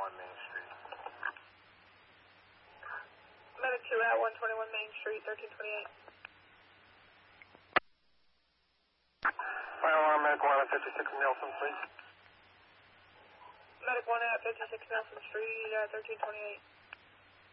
Main Street. Medic 2 at 121 Main Street, 1328. Fire alarm, Medic 1 at 56 Nelson, please. Medic 1 at 56 Nelson Street, 1328.